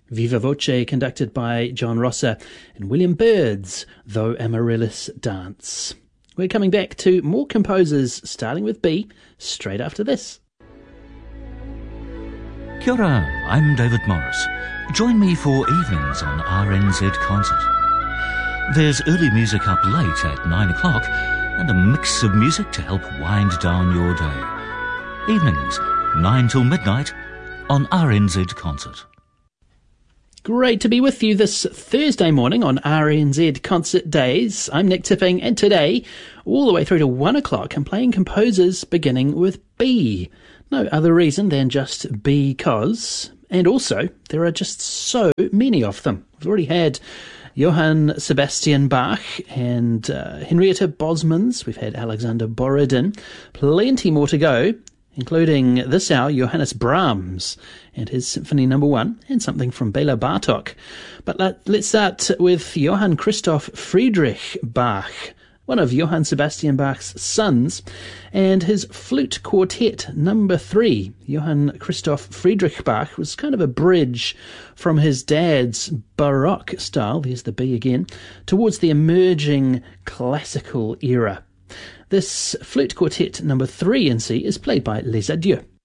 Viva Voce, conducted by John Rosser, and William Byrd's Though Amaryllis Dance. We're coming back to more composers, starting with B, straight after this. Kia ora, I'm David Morris. Join me for evenings on RNZ Concert. There's early music up late at 9 o'clock and a mix of music to help wind down your day. Evenings, 9 till midnight on RNZ Concert. Great to be with you this Thursday morning on RNZ Concert Days. I'm Nick Tipping, and today, all the way through to 1 o'clock, I'm playing composers beginning with B. No other reason than just because. And also, there are just so many of them. We've already had Johann Sebastian Bach and Henrietta Bosmans. We've had Alexander Borodin. Plenty more to go, including this hour, Johannes Brahms and his Symphony No. 1, and something from Bela Bartok. But let's start with Johann Christoph Friedrich Bach, one of Johann Sebastian Bach's sons, and his Flute Quartet No. 3. Johann Christoph Friedrich Bach was kind of a bridge from his dad's Baroque style, there's the B again, towards the emerging classical era. This Flute Quartet No. 3 in C is played by Les Adieux.